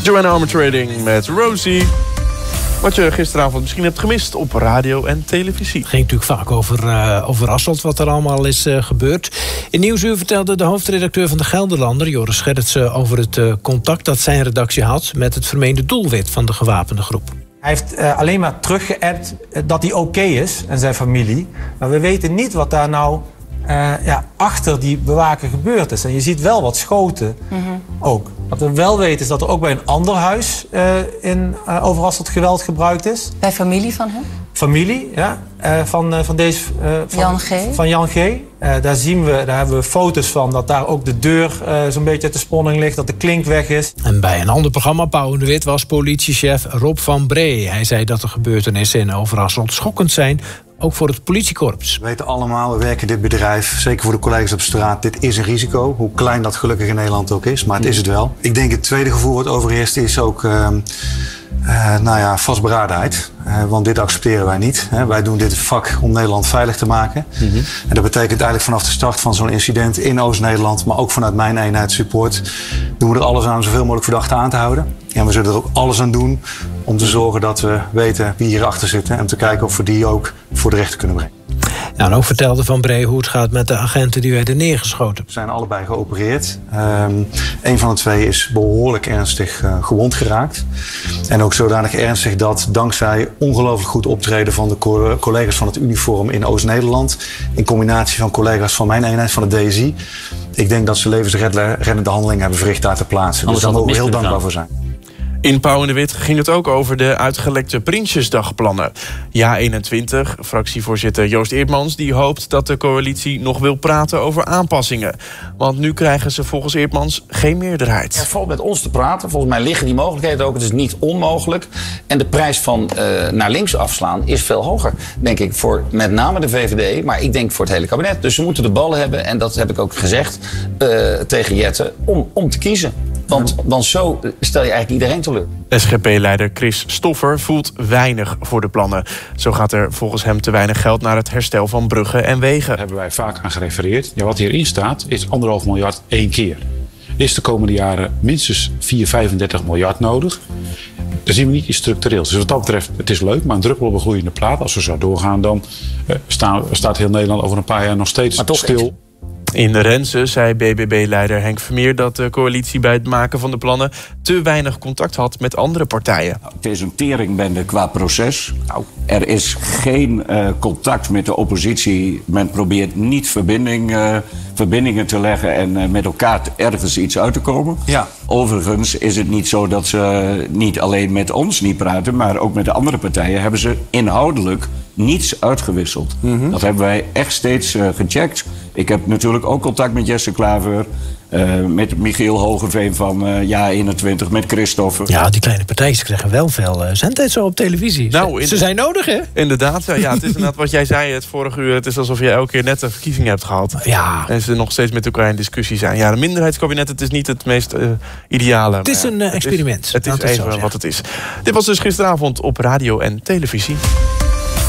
Joanna Armatrading met Rosie. Wat je gisteravond misschien hebt gemist op radio en televisie. Het ging natuurlijk vaak over Asselt, wat er allemaal is gebeurd. In Nieuwsuur vertelde de hoofdredacteur van de Gelderlander, Joris Gerritsen, over het contact dat zijn redactie had met het vermeende doelwit van de gewapende groep. Hij heeft alleen maar teruggeappt dat hij oké is en zijn familie. Maar we weten niet wat daar nou achter die bewaker gebeurd is. En je ziet wel wat schoten ook. Wat we wel weten is dat er ook bij een ander huis in Overasselt geweld gebruikt is. Bij familie van hem? Familie, ja. Van Jan G. Van Jan G. Daar hebben we foto's van dat daar ook de deur zo'n beetje uit de sponning ligt, dat de klink weg is. En bij een ander programma, Pauw en de Wit, was politiechef Rob van Bree. Hij zei dat de gebeurtenissen in Overasselt schokkend zijn, ook voor het politiekorps. We weten allemaal, we werken in dit bedrijf, zeker voor de collega's op straat, dit is een risico. Hoe klein dat gelukkig in Nederland ook is, maar het is het wel. Ik denk het tweede gevoel wat overheerst is ook vastberadenheid. Want dit accepteren wij niet. Wij doen dit vak om Nederland veilig te maken. En dat betekent eigenlijk vanaf de start van zo'n incident in Oost-Nederland, maar ook vanuit mijn eenheid support, doen we er alles aan om zoveel mogelijk verdachten aan te houden. En we zullen er ook alles aan doen om te zorgen dat we weten wie hierachter zitten en te kijken of we die ook voor de rechter kunnen brengen. Nou, en ook vertelde Van Bree hoe het gaat met de agenten die werden neergeschoten. Ze zijn allebei geopereerd. Een van de twee is behoorlijk ernstig gewond geraakt. En ook zodanig ernstig dat dankzij ongelooflijk goed optreden van de collega's van het uniform in Oost-Nederland, in combinatie van collega's van mijn eenheid, van de DSI, ik denk dat ze levensreddende handelingen hebben verricht daar ter plaatse. Dus daar mogen we heel dankbaar voor zijn. In Pauw en de Wit ging het ook over de uitgelekte Prinsjesdagplannen. Ja21, fractievoorzitter Joost Eerdmans, die hoopt dat de coalitie nog wil praten over aanpassingen. Want nu krijgen ze volgens Eerdmans geen meerderheid. Er valt met ons te praten. Volgens mij liggen die mogelijkheden ook. Het is niet onmogelijk. En de prijs van naar links afslaan is veel hoger, denk ik, voor met name de VVD. Maar ik denk voor het hele kabinet. Dus ze moeten de bal hebben, en dat heb ik ook gezegd tegen Jette, om te kiezen. Want zo stel je eigenlijk iedereen teleur. SGP-leider Chris Stoffer voelt weinig voor de plannen. Zo gaat er volgens hem te weinig geld naar het herstel van bruggen en wegen. Daar hebben wij vaak aan gerefereerd. Ja, wat hierin staat is 1,5 miljard 1 keer. Er is de komende jaren minstens 35 miljard nodig. Daar zien we niet iets structureels. Dus wat dat betreft, het is leuk, maar een druppel op een gloeiende plaat. Als we zo doorgaan, dan staat heel Nederland over een paar jaar nog steeds stil. In Renze zei BBB-leider Henk Vermeer dat de coalitie bij het maken van de plannen te weinig contact had met andere partijen. Het is een teringbende qua proces. Er is geen contact met de oppositie. Men probeert niet verbindingen te leggen en met elkaar ergens iets uit te komen. Ja. Overigens is het niet zo dat ze niet alleen met ons niet praten, maar ook met de andere partijen hebben ze inhoudelijk niets uitgewisseld. Dat hebben wij echt steeds gecheckt. Ik heb natuurlijk ook contact met Jesse Klaver, met Michiel Hogeveen van Ja21, met Christopher. Ja, die kleine partijtjes krijgen wel veel zendtijd zo op televisie. Nou, ze zijn nodig, hè? Inderdaad, ja, het is inderdaad wat jij zei het vorige uur. Het is alsof je elke keer net een verkiezing hebt gehad. Ja. En ze nog steeds met elkaar in discussie zijn. Ja, een minderheidskabinet, het is niet het meest ideale. Het is een experiment. Het is even wat het is. Dit was dus gisteravond op radio en televisie.